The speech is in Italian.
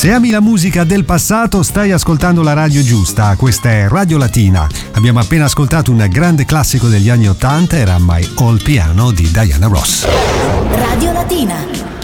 Se ami la musica del passato, stai ascoltando la radio giusta. Questa è Radio Latina. Abbiamo appena ascoltato un grande classico degli anni '80, era My Old Piano di Diana Ross. Radio Latina.